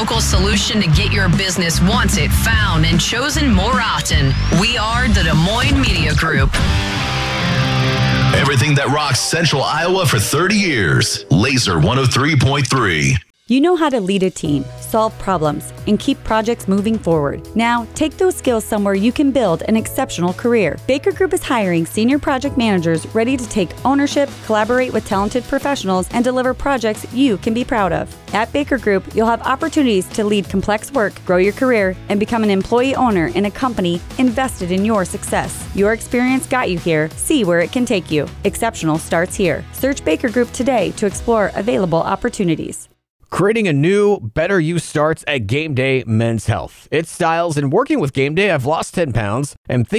local solution to get your business wanted, found, and chosen more often. We are the Des Moines Media Group. Everything that rocks Central Iowa for 30 years. Laser 103.3. You know how to lead a team, solve problems, and keep projects moving forward. Now, take those skills somewhere you can build an exceptional career. Baker Group is hiring senior project managers ready to take ownership, collaborate with talented professionals, and deliver projects you can be proud of. At Baker Group, you'll have opportunities to lead complex work, grow your career, and become an employee owner in a company invested in your success. Your experience got you here. See where it can take you. Exceptional starts here. Search Baker Group today to explore available opportunities. Creating a new, better you starts at Game Day Men's Health. It's styles, and working with Game Day, I've lost 10 pounds and think